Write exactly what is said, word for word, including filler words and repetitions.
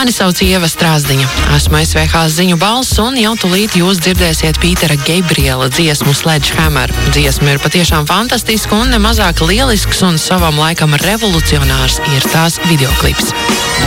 Mani sauc Ieva Strāzdiņa. Esmu S V H ziņu balss un jau tulīt jūs dzirdēsiet Pītera Gabriela dziesmu Sledgehammer. Dziesma ir patiešām fantastiska un nemazāk lielisks un savam laikam revolucionārs ir tās videoklips.